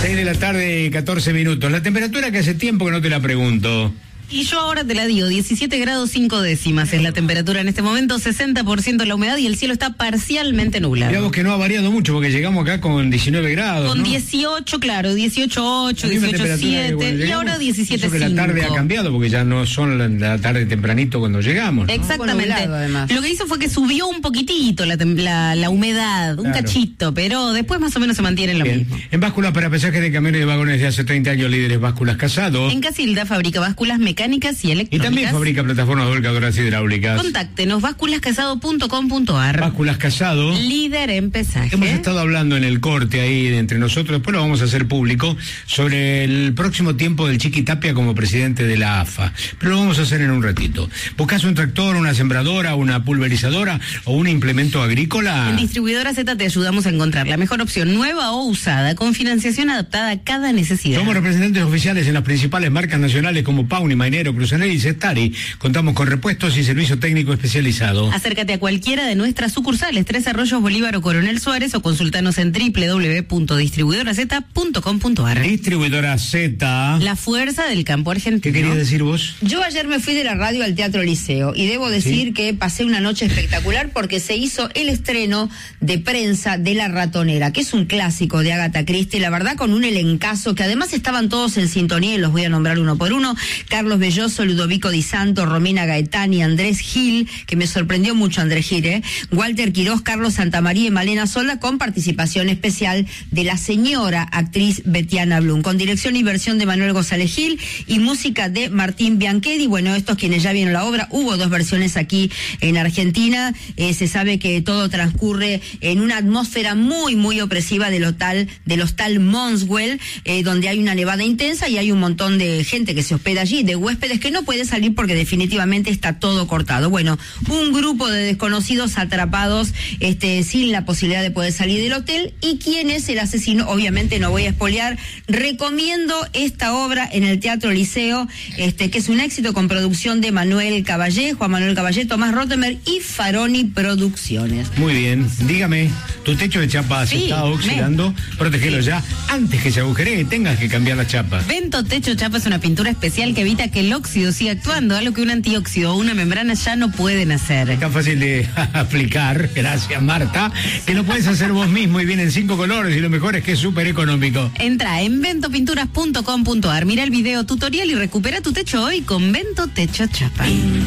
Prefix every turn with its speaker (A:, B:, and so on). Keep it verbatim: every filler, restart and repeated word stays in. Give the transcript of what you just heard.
A: seis de la tarde, catorce minutos. La temperatura que hace tiempo que no te la pregunto.
B: Y yo ahora te la digo, diecisiete grados cinco décimas es la temperatura en este momento, sesenta por ciento la humedad y el cielo está parcialmente nublado.
A: Digamos que no ha variado mucho porque llegamos acá con diecinueve grados,
B: Con
A: ¿no?
B: dieciocho, claro, dieciocho ocho, dieciocho siete y ahora diecisiete cinco.
A: Que la tarde ha cambiado porque ya no son la, la tarde tempranito cuando llegamos, ¿no?
B: Exactamente. Bueno, lo que hizo fue que subió un poquitito la, la, la humedad, un claro. cachito, pero después más o menos se mantiene en lo
A: Bien.
B: mismo.
A: En básculas para pesaje de camiones de vagones de hace treinta años, líderes Básculas Casado.
B: En Casilda fabrica básculas mecánicas y electrónicas.
A: Y también fabrica plataformas volcadoras hidráulicas.
B: Contáctenos, básculas casado punto com punto ar.
A: Básculas Casado.
B: Líder en pesaje.
A: Hemos estado hablando en el corte ahí entre nosotros, después lo vamos a hacer público, sobre el próximo tiempo del Chiqui Tapia como presidente de la A F A. Pero lo vamos a hacer en un ratito. ¿Buscas un tractor, una sembradora, una pulverizadora o un implemento agrícola?
B: En Distribuidora Z te ayudamos a encontrar la mejor opción, nueva o usada, con financiación adaptada a cada necesidad.
A: Somos representantes oficiales en las principales marcas nacionales como Pauni, Mainero, Cruzanel y Cestari. Contamos con repuestos y servicio técnico especializado.
B: Acércate a cualquiera de nuestras sucursales, Tres Arroyos, Bolívar o Coronel Suárez, o consultanos en doble u doble u doble u punto distribuidora z punto com punto ar.
A: Distribuidora Z.
B: La fuerza del campo argentino.
A: ¿Qué querías decir vos?
C: Yo ayer me fui de la radio al Teatro Liceo y debo decir
A: ¿Sí?
C: que pasé una noche espectacular porque se hizo el estreno de prensa de La Ratonera, que es un clásico de Agatha Christie, la verdad con un elencazo que además estaban todos en sintonía y los voy a nombrar uno por uno. Carlos Belloso, Ludovico Di Santo, Romina Gaetani, Andrés Gil, que me sorprendió mucho Andrés Gil, ¿eh? Walter Quirós, Carlos Santamaría y Malena Solda, con participación especial de la señora actriz Betiana Blum, con dirección y versión de Manuel González Gil y música de Martín Bianchedi. Bueno, estos quienes ya vieron la obra, hubo dos versiones aquí en Argentina. Eh, se sabe que todo transcurre en una atmósfera muy, muy opresiva del hotel, del hostal Monkswell, eh, donde hay una nevada intensa y hay un montón de gente que se hospeda allí, de huéspedes que no puede salir porque definitivamente está todo cortado. Bueno, un grupo de desconocidos atrapados este, sin la posibilidad de poder salir del hotel. ¿Y quién es el asesino? Obviamente no voy a espolear. Recomiendo esta obra en el Teatro Liceo, este, que es un éxito, con producción de Manuel Caballé, Juan Manuel Caballé, Tomás Rottenberg y Faroni Producciones.
A: Muy bien, dígame, tu techo de chapa se
B: Sí,
A: está oxidando,
B: me...
A: protégelo
B: sí.
A: ya antes que se agujere y tengas que cambiar la chapa.
B: Vento Techo Chapa es una pintura especial que evita que el óxido siga actuando, algo que un antióxido o una membrana ya no pueden hacer.
A: Es tan fácil de aplicar, gracias Marta, que lo puedes hacer vos mismo y vienen cinco colores y lo mejor es que es súper económico.
B: Entra en vento pinturas punto com punto ar, mira el video tutorial y recupera tu techo hoy con Vento Techo Chapa.